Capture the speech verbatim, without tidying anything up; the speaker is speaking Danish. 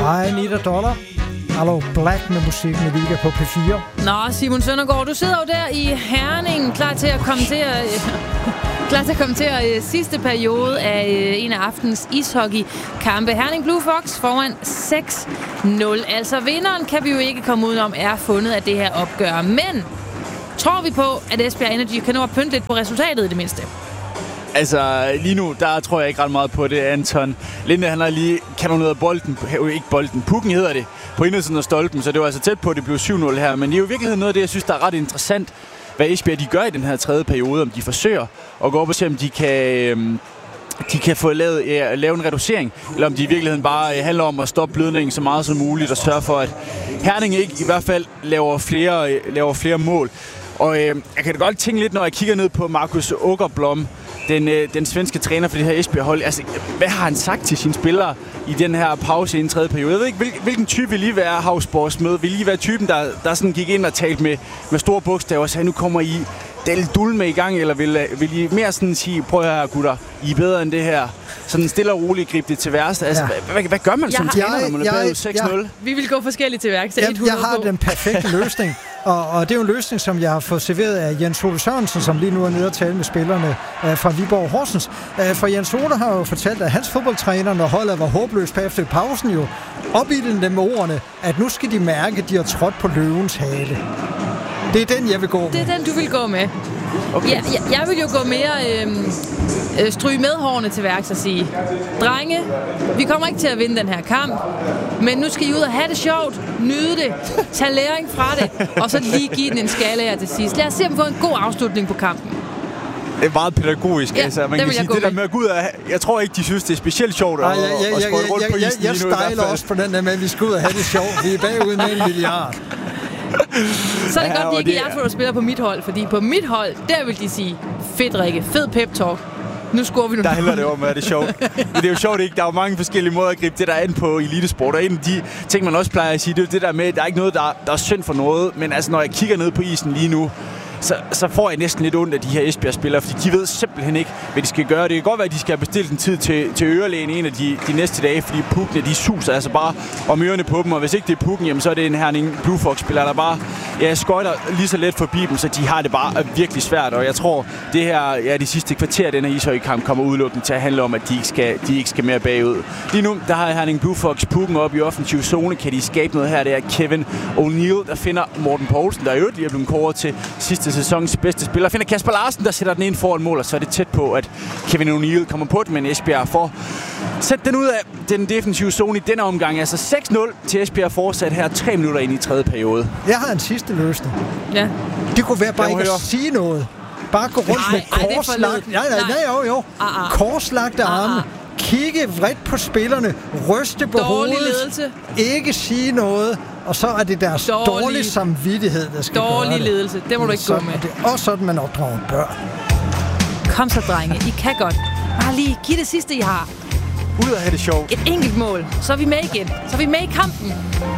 Hej, Nita Dollar. Hallo, Black med musikken i Liga på P fire. Nå, Simon Søndergaard, du sidder jo der i Herning, klar til at kommentere, klar til at kommentere sidste periode af en af aftens ishockeykampe. Herning Blue Fox foran seks nul. Altså, vinderen kan vi jo ikke komme udenom, er fundet af det her opgør. Men tror vi på, at Esbjerg Energy kan nå at pynte lidt på resultatet i det mindste? Altså, lige nu, der tror jeg ikke ret meget på det, Anton. Linde, han har lige kanoneret bolden, ikke bolden, pukken hedder det, på indersiden af stolpen, så det var altså tæt på, at det blev syv nul her. Men det er jo i virkeligheden noget af det, jeg synes, der er ret interessant, hvad Esbjerg de gør i den her tredje periode, om de forsøger at gå op og se, om de kan, de kan få lavet, ja, lave en reducering, eller om de i virkeligheden bare handler om at stoppe blødningen så meget som muligt, og sørge for, at Herning ikke i hvert fald laver flere, laver flere mål. Og øh, jeg kan da godt tænke lidt, når jeg kigger ned på Markus Åkerblom, den, øh, den svenske træner for det her Esbjerg-hold. Altså, hvad har han sagt til sine spillere i den her pause i en tredje periode? Jeg ved ikke, hvil, hvilken type vil I være, Havsborgs med? Vil I være typen, der, der sådan gik ind og talte med, med store bogstaver og sagde, nu kommer I del dul med i gang, eller vil, vil I mere sådan sige, prøv her, gutter, I er bedre end det her? Sådan stille og roligt gribe det til værste. Altså, ja. hvad, hvad, hvad gør man som har, træner, når man er bagud seks nul? Ja. Vi vil gå forskelligt til værks. Jeg, jeg har den perfekte løsning, og, og det er jo en løsning, som jeg har fået serveret af Jens Ole Sørensen, som lige nu er nede og tale med spillerne uh, fra Viborg Horsens. Uh, for Jens Ole har jo fortalt, at hans fodboldtræner, når holdet var håbløst efter pausen, jo opildede dem med ordene, at nu skal de mærke, at de har trådt på løvens hale. Det er den, jeg vil gå med. Det er den, du vil gå med. Okay. Ja, jeg, jeg vil jo gå mere øh, øh, stryge med hårene til værks og sige, drenge, vi kommer ikke til at vinde den her kamp, men nu skal I ud og have det sjovt, nyde det, tage læring fra det, og så lige give den en skalle her til sidst. Lad os se, om vi får en god afslutning på kampen. Det er meget pædagogisk. Ja, altså, man kan sige, det med. der med at gå ud og... Jeg tror ikke, de synes, det er specielt sjovt at, ja, ja, ja, at skåle rundt ja, på isen isen jeg, lige nu. Jeg stejler også på den der med, at vi skal ud og have det sjovt. Vi er bagud med en milliard. Så er det ja, godt, de ikke det... er der spiller på mit hold, fordi på mit hold, der vil de sige, fedt Rikke, fed pep talk. Nu scorer vi nu. Der handler det om, at det er sjovt. Men det er jo sjovt ikke. Der er jo mange forskellige måder at gribe det der an på elitesport. Og en af de ting, man også plejer at sige, det er jo det der med, at der er ikke noget, der, der er synd for noget. Men altså, når jeg kigger ned på isen lige nu, Så, så får jeg næsten lidt ondt af de her Esbjerg-spillere, fordi de ved simpelthen ikke, hvad de skal gøre. Det kan godt være, at de skal have bestilt en tid til, til ørelægen en af de, de næste dage, fordi pukkene, de suser altså bare om ørerne på dem, og hvis ikke det er pukken, jamen, så er det en Herning Blue Fox-spiller, der bare ja, skøjter lige så let forbi dem, så de har det bare virkelig svært, og jeg tror, det her, ja, de sidste kvarter af den her ishockeykamp kommer udelukkende til at handle om, at de ikke skal, de ikke skal mere bagud. Lige nu, der har Herning Blue Fox pukken op i offensiv zone, kan de skabe noget her, det er Kevin O'Neill, der finder Morten Poulsen, der er jo lige blevet kåret til sidste sæsons bedste spiller. Finder Kasper Larsen, der sætter den ind foran mål, og så er det tæt på, at Kevin O'Neill kommer på det, men Esbjerg får sæt den ud af den defensive zone i denne omgang. Altså seks nul til Esbjerg fortsat her, tre minutter ind i tredje periode. Jeg har en sidste løsning. Ja. Det kunne være bare ikke at sige noget. Bare gå rundt ej, med korslagt. Nej, nej, nej, jo, jo. Uh-uh. Korslagte uh-uh. arme. Kigge vredt på spillerne. Ryste på Dårlig hovedet. ledelse. Ikke sige noget. Og så er det deres dårlig, dårlige samvittighed, der skal dårlig gøre det. ledelse. Det må du ikke sådan, gå med. Det er også sådan, man opdrager børn. Kom så, drenge. I kan godt. Bare lige giv det sidste, I har. Ud og have det sjovt. Et enkelt mål. Så er vi med igen. Så er vi med i kampen.